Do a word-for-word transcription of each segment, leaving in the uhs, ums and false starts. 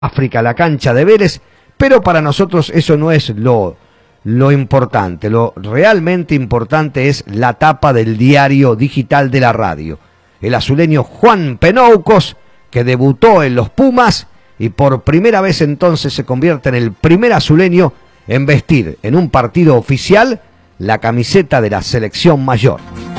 África, la cancha de Vélez, pero para nosotros eso no es lo, lo importante. Lo realmente importante es la tapa del diario digital de la radio. El azuleño Juan Penoucos, que debutó en los Pumas y por primera vez entonces se convierte en el primer azuleño en vestir en un partido oficial la camiseta de la selección mayor.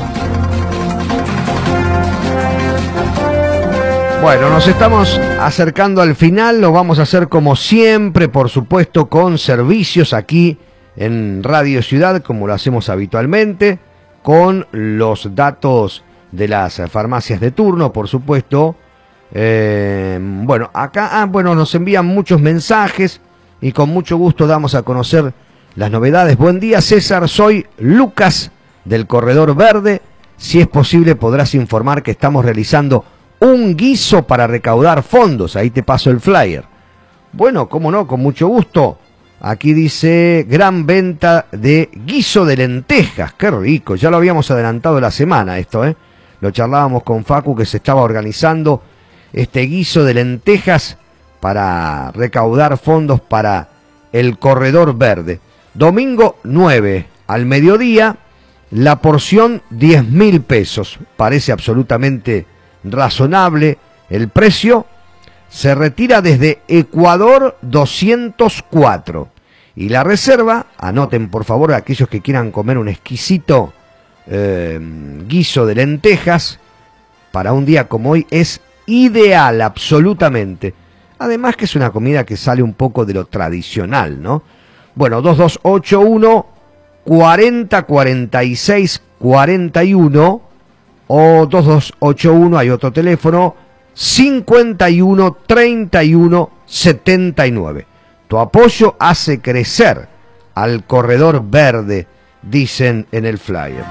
Bueno, nos estamos acercando al final, lo vamos a hacer como siempre, por supuesto, con servicios aquí en Radio Ciudad, como lo hacemos habitualmente, con los datos de las farmacias de turno, por supuesto. Eh, bueno, acá ah, bueno, nos envían muchos mensajes y con mucho gusto damos a conocer las novedades. Buen día, César, soy Lucas del Corredor Verde. Si es posible, podrás informar que estamos realizando un guiso para recaudar fondos. Ahí te paso el flyer. Bueno, cómo no, con mucho gusto. Aquí dice, gran venta de guiso de lentejas. Qué rico, ya lo habíamos adelantado la semana esto, ¿eh? Lo charlábamos con Facu, que se estaba organizando este guiso de lentejas para recaudar fondos para el Corredor Verde. Domingo nueve al mediodía, la porción diez mil pesos. Parece absolutamente razonable el precio. Se retira desde Ecuador doscientos cuatro y la reserva, anoten por favor aquellos que quieran comer un exquisito eh, guiso de lentejas para un día como hoy, es ideal absolutamente. Además que es una comida que sale un poco de lo tradicional, ¿no? Bueno, dos dos ocho uno cuarenta cuarenta y seis cuarenta y uno o dos dos ocho uno, hay otro teléfono, cincuenta y uno treinta y uno setenta y nueve. Tu apoyo hace crecer al Corredor Verde, dicen en el flyer.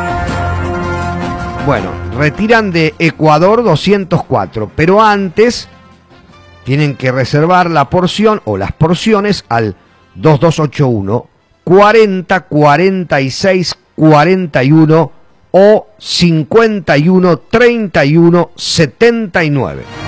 Bueno, retiran de Ecuador doscientos cuatro, pero antes tienen que reservar la porción o las porciones al dos dos ocho uno cuarenta cuarenta y seis cuarenta y uno o cincuenta y uno treinta y uno setenta y nueve.